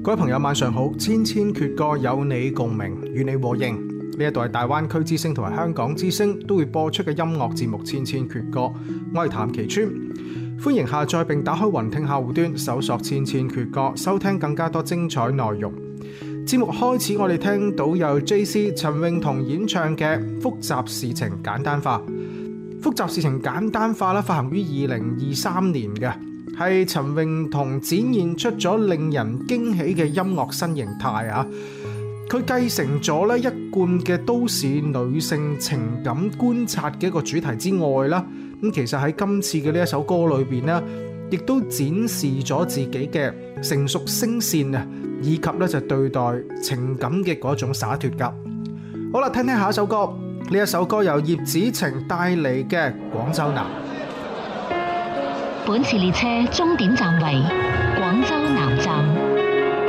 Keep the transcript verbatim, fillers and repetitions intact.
各位朋友晚上好，千千闕歌有你共鳴，與你和應。呢一度係大灣區之聲同埋香港之聲都會播出嘅音樂節目《千千闕歌》，我係譚其川，歡迎下載並打開雲聽客戶端，搜索《千千闕歌》，收聽更加多精彩內容。節目開始，我哋聽到由 J C 陳詠彤演唱嘅《複雜事情簡單化》。複雜事情簡單化啦，發行於二零二三年嘅，係陳詠彤展現出咗令人驚喜嘅音樂新形態啊！佢繼承咗咧一貫嘅都市女性情感觀察嘅一個主題之外啦，咁其實喺今次嘅呢一首歌裏邊咧，亦都展示咗自己嘅成熟聲線啊，以及咧就對待情感嘅嗰種灑脫噶。好啦，聽聽下一首歌，呢一首歌由葉子晴帶嚟嘅《廣州南》。 本次列車終點站為